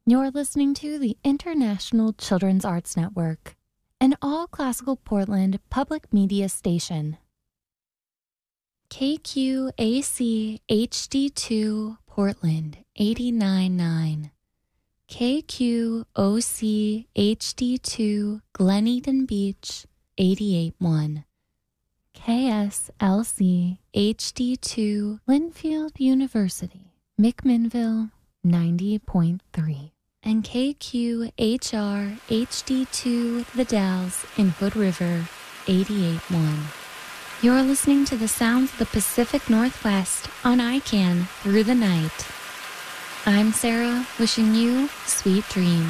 You're listening to the International Children's Arts Network, an all-classical Portland public media station. KQAC HD2 Portland 89.9. KQOC HD2 Glen Eden Beach 88.1. KSLC HD2 Linfield University McMinnville 90.3. And KQHR HD2 The Dalles in Hood River 88.1. You're listening to the sounds of the Pacific Northwest on ICANN through the night. I'm Sarah, wishing you sweet dreams.